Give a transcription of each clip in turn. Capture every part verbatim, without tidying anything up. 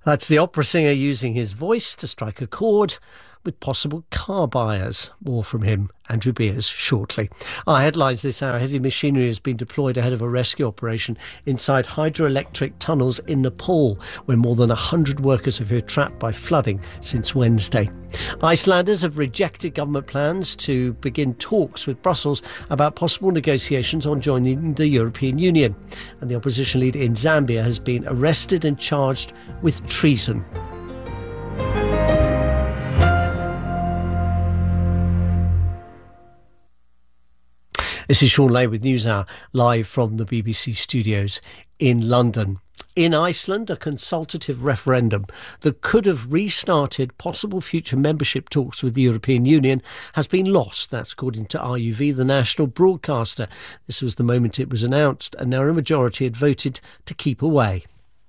That's the opera singer using his voice to strike a chord with possible car buyers. More from him, Andrew Beers, shortly. Our headlines this hour: heavy machinery has been deployed ahead of a rescue operation inside hydroelectric tunnels in Nepal, where more than one hundred workers have been trapped by flooding since Wednesday. Icelanders have rejected government plans to begin talks with Brussels about possible negotiations on joining the European Union. And the opposition leader in Zambia has been arrested and charged with treason. This is Sean Lay with NewsHour, live from the B B C studios in London. In Iceland, a consultative referendum that could have restarted possible future membership talks with the European Union has been lost. That's according to R U V, the national broadcaster. This was the moment it was announced, and now a majority had voted to keep away.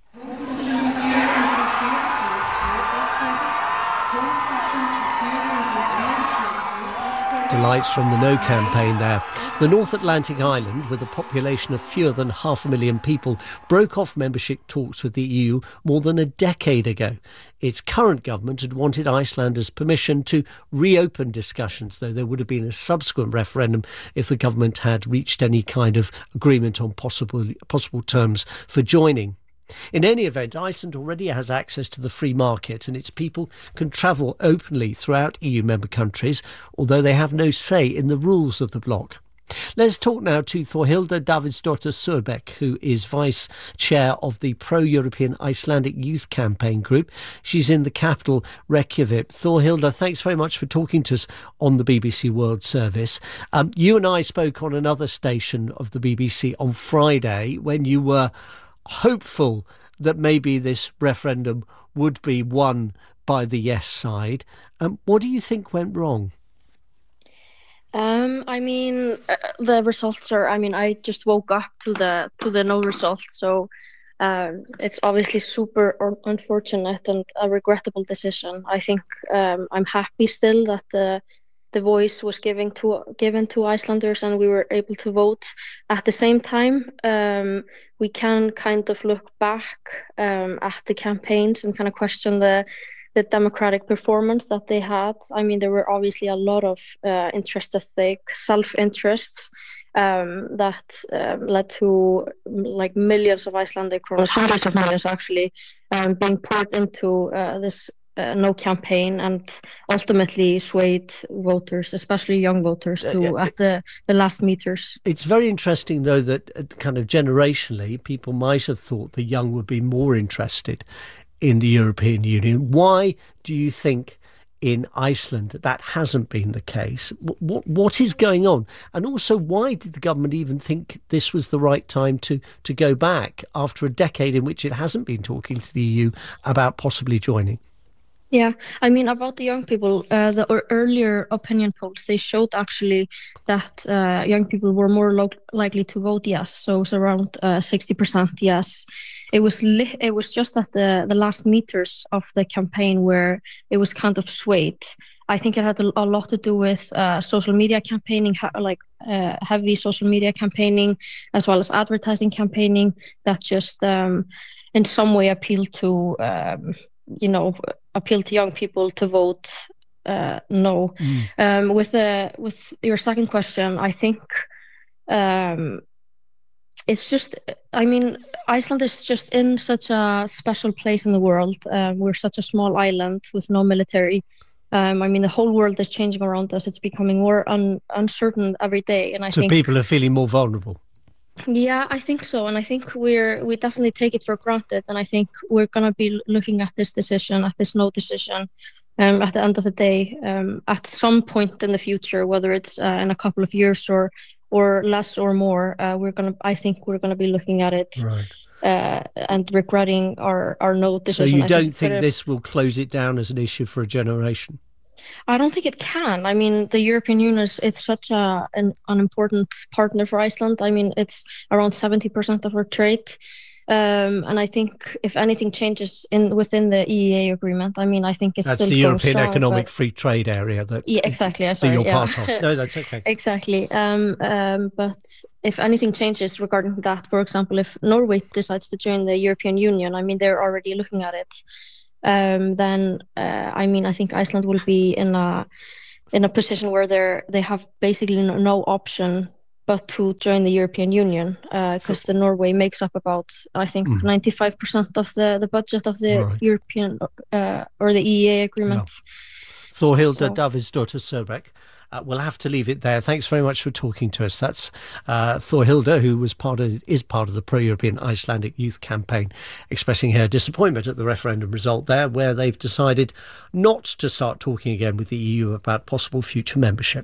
Delights from the No campaign there. The North Atlantic island, with a population of fewer than half a million people, broke off membership talks with the E U more than a decade ago. Its current government had wanted Icelanders' permission to reopen discussions, though there would have been a subsequent referendum if the government had reached any kind of agreement on possible possible terms for joining. In any event, Iceland already has access to the free market and its people can travel openly throughout E U member countries, although they have no say in the rules of the bloc. Let's talk now to Þórhildur Davíðsdóttir Surbek, who is Vice Chair of the Pro-European Icelandic Youth Campaign Group. She's in the capital, Reykjavik. Þórhildur, thanks very much for talking to us on the B B C World Service. Um, you and I spoke on another station of the B B C on Friday when you were hopeful that maybe this referendum would be won by the yes side. Um, what do you think went wrong? Um, I mean, uh, the results are. I mean, I just woke up to the to the no results, so um, it's obviously super unfortunate and a regrettable decision. I think um, I'm happy still that the the voice was given to given to Icelanders and we were able to vote. At the same time, um, we can kind of look back um, at the campaigns and kind of question the the democratic performance that they had. I mean, there were obviously a lot of uh, interest at stake, self-interests um, that um, led to like millions of Icelandic kronas, hundreds of millions actually, um, being poured into uh, this Uh, no campaign and ultimately swayed voters, especially young voters, to uh, at the, the last meters. It's very interesting, though, that uh, kind of generationally, people might have thought the young would be more interested in the European Union. Why do you think in Iceland that that hasn't been the case? What, what, what is going on? And also, why did the government even think this was the right time to, to go back after a decade in which it hasn't been talking to the E U about possibly joining? Yeah, I mean, about the young people, uh, the earlier opinion polls, they showed actually that uh, young people were more lo- likely to vote yes. So it was around uh, sixty percent yes. It was li- it was just at the, the last meters of the campaign where it was kind of swayed. I think it had a, a lot to do with uh, social media campaigning, ha- like uh, heavy social media campaigning, as well as advertising campaigning that just um, in some way appealed to, um, you know, appeal to young people to vote uh, no. Mm. Um, with the with your second question, I think um, it's just. I mean, Iceland is just in such a special place in the world. Uh, we're such a small island with no military. Um, I mean, the whole world is changing around us. It's becoming more un- uncertain every day, and I so think people are feeling more vulnerable. Yeah, I think so. And I think we're, we definitely take it for granted. And I think we're going to be looking at this decision, at this no decision, um, at the end of the day, um, at some point in the future, whether it's uh, in a couple of years or, or less or more, uh, we're going to, I think we're going to be looking at it right. uh, and regretting our, our no decision. So you I don't think, think a, this will close it down as an issue for a generation? I don't think it can. I mean, the European Union is it's such a an, an important partner for Iceland. I mean, it's around seventy percent of our trade. Um, and I think if anything changes in within the E E A agreement, I mean, I think it's That's still the going European strong, Economic but Free Trade Area that, yeah, exactly. I'm that sorry. you're Yeah, part of. No, that's okay. exactly. Um, um, but if anything changes regarding that, for example, if Norway decides to join the European Union, I mean, they're already looking at it. Um, then uh, I mean, I think Iceland will be in a in a position where they're they have basically no, no option but to join the European Union, because uh, the Norway makes up about, I think, mm. ninety-five percent of the, the budget of the right. European uh, or the E E A agreement. Yeah. Thorhilda so. Davidsdottir Sørbekk. Uh, we'll have to leave it there. Thanks very much for talking to us. That's uh, Thorhilda, who was part of, is part of the pro-European Icelandic Youth Campaign, expressing her disappointment at the referendum result there, where they've decided not to start talking again with the E U about possible future membership.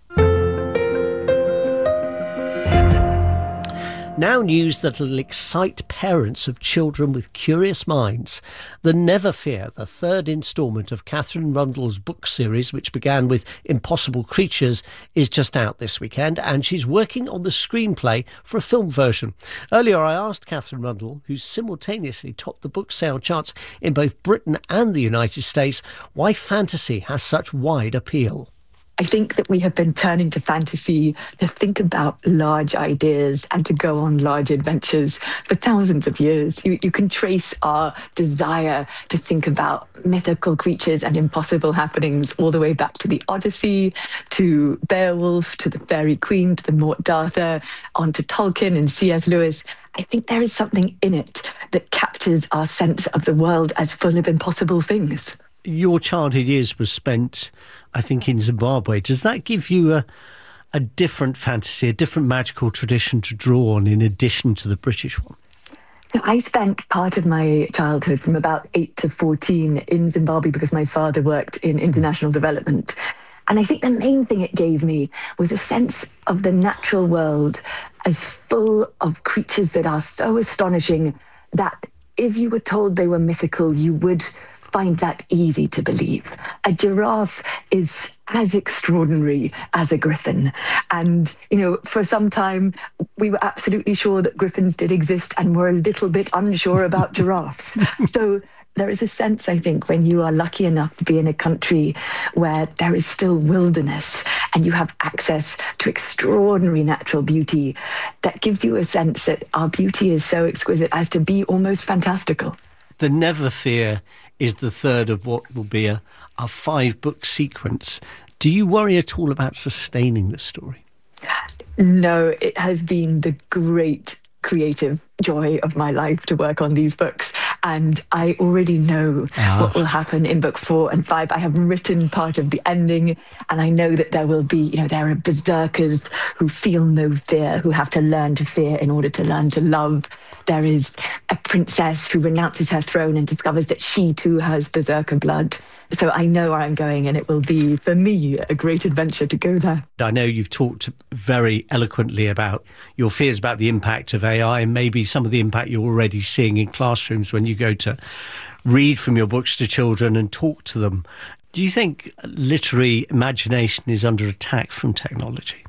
Now news that'll excite parents of children with curious minds. The Never Fear, the third instalment of Katherine Rundell's book series, which began with Impossible Creatures, is just out this weekend, and she's working on the screenplay for a film version. Earlier I asked Katherine Rundell, who's simultaneously topped the book sale charts in both Britain and the United States, why fantasy has such wide appeal. I think that we have been turning to fantasy to think about large ideas and to go on large adventures for thousands of years. You, you can trace our desire to think about mythical creatures and impossible happenings all the way back to the Odyssey, to Beowulf, to the Fairy Queen, to the Morte d'Arthur, on to Tolkien and C S Lewis. I think there is something in it that captures our sense of the world as full of impossible things. Your childhood years was spent, I think, in Zimbabwe. Does that give you a a different fantasy, a different magical tradition to draw on in addition to the British one? So I spent part of my childhood from about eight to fourteen in Zimbabwe because my father worked in international development. And I think the main thing it gave me was a sense of the natural world as full of creatures that are so astonishing that if you were told they were mythical, you would find that easy to believe. A giraffe is as extraordinary as a griffin. And, you know, for some time, we were absolutely sure that griffins did exist and were a little bit unsure about giraffes. So there is a sense, I think, when you are lucky enough to be in a country where there is still wilderness and you have access to extraordinary natural beauty, that gives you a sense that our beauty is so exquisite as to be almost fantastical. The Never Fear is the third of what will be a, a five-book sequence. Do you worry at all about sustaining the story? No, it has been the great creative joy of my life to work on these books. And I already know ah. what will happen in book four and five. I have written part of the ending, and I know that there will be, you know, there are berserkers who feel no fear, who have to learn to fear in order to learn to love. There is a princess who renounces her throne and discovers that she too has berserker blood. So I know where I'm going, and it will be, for me, a great adventure to go there. I know you've talked very eloquently about your fears about the impact of A I and maybe some of the impact you're already seeing in classrooms when you go to read from your books to children and talk to them. Do you think literary imagination is under attack from technology?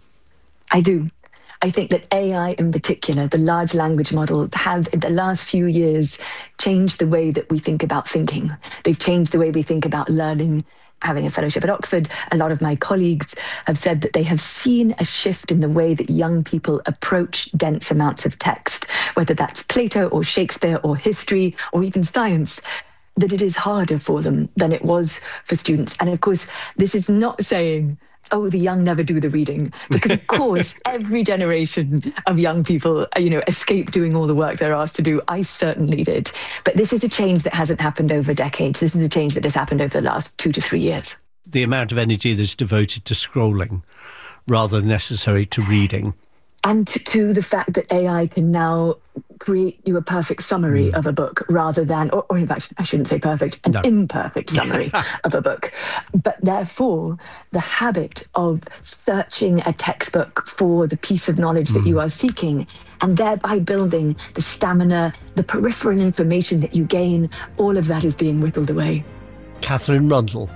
I do. I think that A I in particular, the large language models, have in the last few years changed the way that we think about thinking. They've changed the way we think about learning. Having a fellowship at Oxford, a lot of my colleagues have said that they have seen a shift in the way that young people approach dense amounts of text, whether that's Plato or Shakespeare or history or even science, that it is harder for them than it was for students. And of course, this is not saying, oh, the young never do the reading, because of course every generation of young people, you know, escape doing all the work they're asked to do. I certainly did. But this is a change that hasn't happened over decades. This is a change that has happened over the last two to three years. The amount of energy that's devoted to scrolling rather than necessary to reading. And to, to the fact that A I can now create you a perfect summary mm. of a book rather than, or, or in fact, I shouldn't say perfect, an no. imperfect summary of a book. But therefore, the habit of searching a textbook for the piece of knowledge mm. that you are seeking, and thereby building the stamina, the peripheral information that you gain, all of that is being whittled away. Katherine Rundell.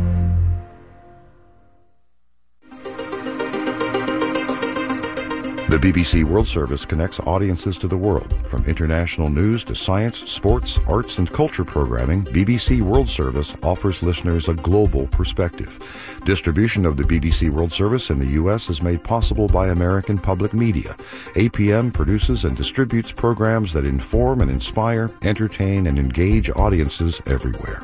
The The B B C World Service connects audiences to the world. From international news to science, sports, arts, and culture programming, B B C World Service offers listeners a global perspective. Distribution of the B B C World Service in the U S is made possible by American Public Media. A P M produces and distributes programs that inform and inspire, entertain, and engage audiences everywhere.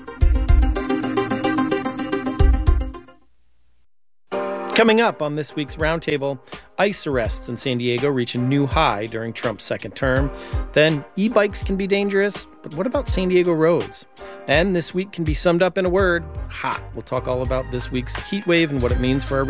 Coming up on this week's Roundtable, ICE arrests in San Diego reach a new high during Trump's second term. Then e-bikes can be dangerous, but what about San Diego roads? And this week can be summed up in a word, hot. We'll talk all about this week's heat wave and what it means for our